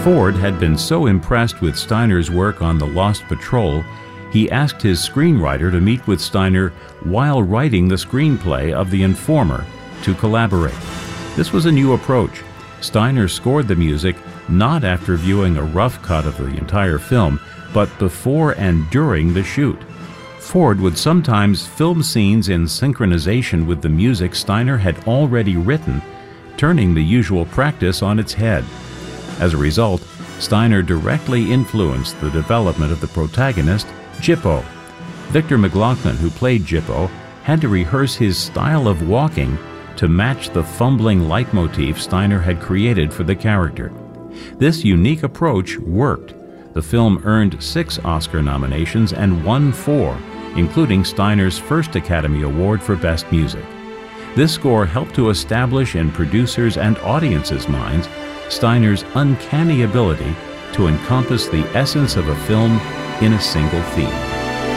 Ford had been so impressed with Steiner's work on The Lost Patrol, he asked his screenwriter to meet with Steiner while writing the screenplay of The Informer to collaborate. This was a new approach. Steiner scored the music not after viewing a rough cut of the entire film, but before and during the shoot. Ford would sometimes film scenes in synchronization with the music Steiner had already written, turning the usual practice on its head. As a result, Steiner directly influenced the development of the protagonist, Gypo. Victor McLaglen, who played Gypo, had to rehearse his style of walking to match the fumbling leitmotif Steiner had created for the character. This unique approach worked. The film earned 6 Oscar nominations and won 4, including Steiner's first Academy Award for Best Music. This score helped to establish in producers' and audiences' minds Steiner's uncanny ability to encompass the essence of a film in a single theme.